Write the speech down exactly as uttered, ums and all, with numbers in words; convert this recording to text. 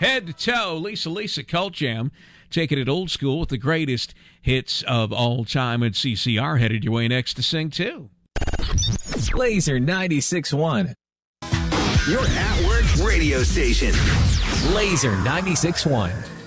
Head to toe, Lisa Lisa Cult Jam. Taking it old school with the greatest hits of all time. And C C R headed your way next to sing, too. Laser ninety-six point one. Your at-work radio station. Laser ninety-six point one.